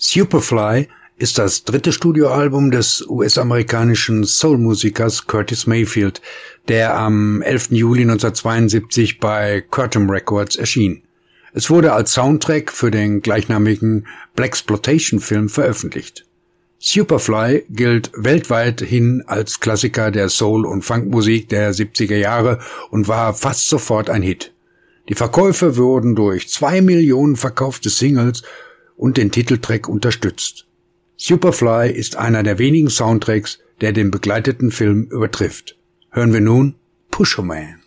Superfly ist das dritte Studioalbum des US-amerikanischen Soul-Musikers Curtis Mayfield, der am 11. Juli 1972 bei Curtom Records erschien. Es wurde als Soundtrack für den gleichnamigen Blaxploitation-Film veröffentlicht. Superfly gilt weltweit hin als Klassiker der Soul- und Funkmusik der 70er Jahre und war fast sofort ein Hit. Die Verkäufe wurden durch 2 Millionen verkaufte Singles und den Titeltrack unterstützt. Superfly ist einer der wenigen Soundtracks, der den begleiteten Film übertrifft. Hören wir nun Pusher Man.